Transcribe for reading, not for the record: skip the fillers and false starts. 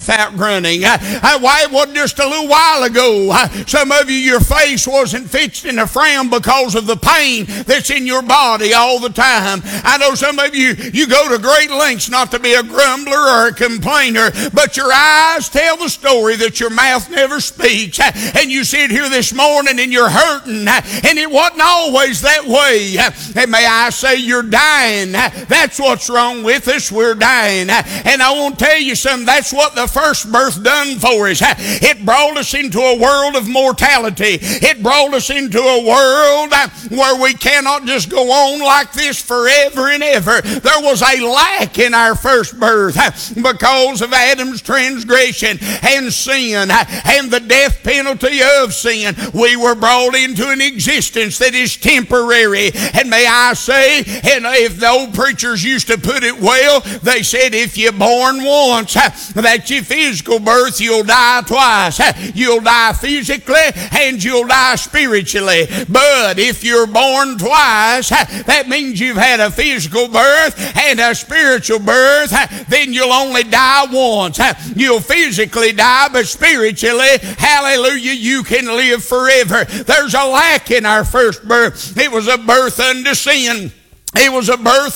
without grunting. Why, it wasn't just a little while ago. Some of you, your face wasn't fixed in a frown because of the pain that's in your body all the time. I know some of you, you go to great lengths not to be a grumbler or a complainer, but your eyes tell the story that your mouth never speaks. And you sit here this morning and you're hurting, and it wasn't always that way. And may I say, you're dying. That's what's wrong with us. We're dying. And I want to tell you something. That's what the first birth done for us. It brought us into a world of mortality. It brought us into a world where we cannot just go on like this forever and ever. There was a lack in our first birth because of Adam's transgression and sin and the death penalty of sin. We were brought into an existence that is temporary. And may I say, and if the old preachers used to put it well, they said if you're born once, that's your physical birth, you'll die twice. You'll die physically and you'll die spiritually. But if you're born twice, that means you've had a physical birth and a spiritual birth. Then you'll only die once. You'll physically die, but spiritually, hallelujah, you can live forever. There's a lack in our first birth. It was a birth unto sin. It was a birth